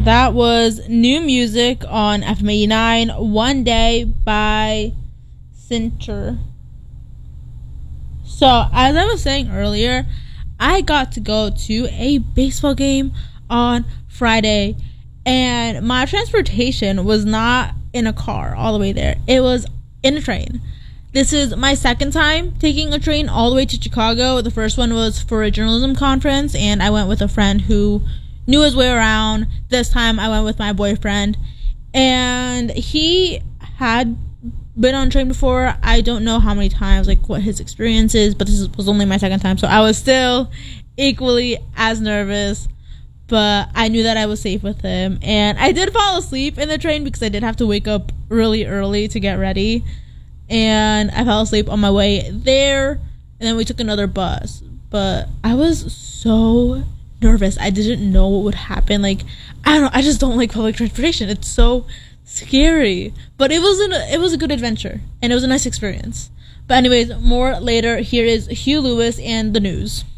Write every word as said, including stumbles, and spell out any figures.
That was new music on F M eighty-nine, One Day by Cinter. So, as I was saying earlier, I got to go to a baseball game on Friday, and my transportation was not in a car all the way there. It was in a train. This is my second time taking a train all the way to Chicago. The first one was for a journalism conference, and I went with a friend who knew his way around. This time I went with my boyfriend, and he had been on a train before. I don't know how many times, like what his experience is, but this was only my second time, so I was still equally as nervous, but I knew that I was safe with him. And I did fall asleep in the train because I did have to wake up really early to get ready, and I fell asleep on my way there, and then we took another bus. But I was so nervous. I didn't know what would happen. Like, I don't know, I just don't like public transportation. It's so scary, but it was an, it was a good adventure, and it was a nice experience. But anyways, more later. Here is Hugh Lewis and the news.